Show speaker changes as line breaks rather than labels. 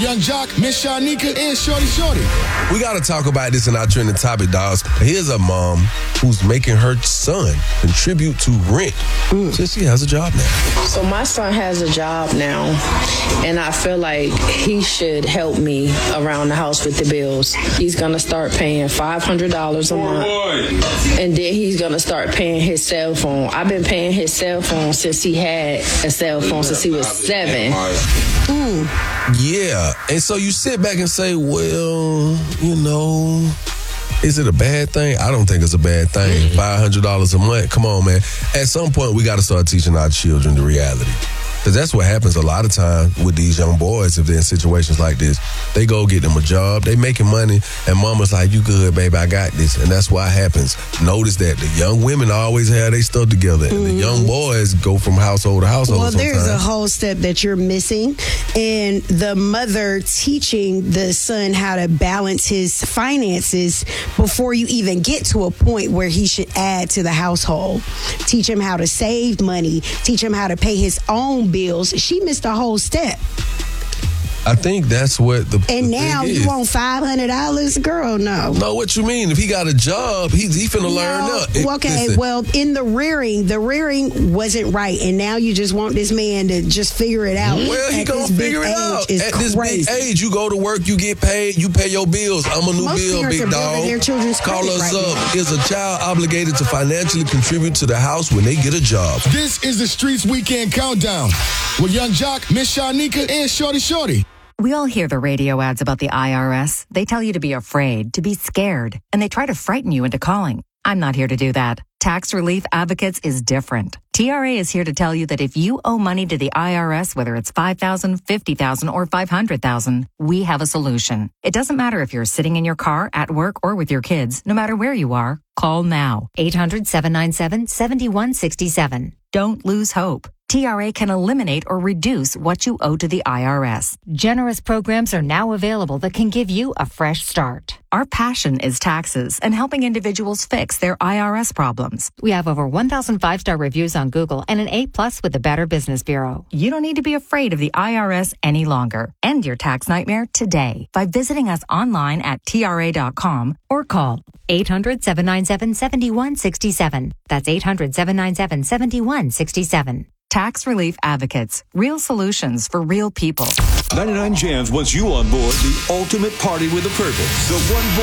Young Jock, Miss Shanika, and Shorty.
We got to talk about this in our trending topic, dogs. Here's a mom who's making her son contribute to rent since she has a job now.
So my son has a job now, and I feel like he should help me around the house with the bills. He's going to start paying $500 a month, and then he's going to start paying his cell phone. I've been paying his cell phone since he had a cell phone since he was 7.
Yeah, and so you sit back and say, well, you know, is it a bad thing? I don't think it's a bad thing. $500 a month, come on, man. At some point, we got to start teaching our children the reality. Because that's what happens a lot of time with these young boys if they're in situations like this. They go get them a job, they making money, and mama's like, you good, baby, I got this. And that's what happens. Notice that the young women always have their stuff together, and the young boys go from household to household.
Well,
sometimes.
there's a whole step that you're missing, and the mother teaching the son how to balance his finances before you even get to a point where he should add to the household. Teach him how to save money, teach him how to pay his own bills. She missed a whole step.
I think that's what the
And now
thing
you
is.
want $500? Girl, no.
No, what you mean? If he got a job, he finna learn up.
Okay,
Listen,
well, in the rearing wasn't right, and now you just want this man to just figure it out.
well, he
at
gonna
this big
figure it out.
is
At this
crazy.
big age, you go to work, you get paid, you pay your bills. I'm a new
Most
bill,
parents
big
are building
dog.
their children's
Call
credit
us
right
up.
now.
Is a child obligated to financially contribute to the house when they get a job?
This is the Streets Weekend Countdown with Young Jock, Miss Shanika, and Shorty.
We all hear the radio ads about the IRS. They tell you to be afraid, to be scared, and they try to frighten you into calling. I'm not here to do that. Tax Relief Advocates is different. TRA is here to tell you that if you owe money to the IRS, whether it's $5,000, $50,000, or $500,000, we have a solution. It doesn't matter if you're sitting in your car, at work, or with your kids. No matter where you are, call now. 800-797-7167. Don't lose hope. TRA can eliminate or reduce what you owe to the IRS. Generous programs are now available that can give you a fresh start. Our passion is taxes and helping individuals fix their IRS problems. We have over 1,000 5-star reviews on Google and an A+ with the Better Business Bureau. You don't need to be afraid of the IRS any longer. End your tax nightmare today by visiting us online at TRA.com or call 800-797-7167. That's 800-797-7167. Tax Relief Advocates. Real solutions for real people.
99 Jams wants you on board the ultimate party with a purpose. The one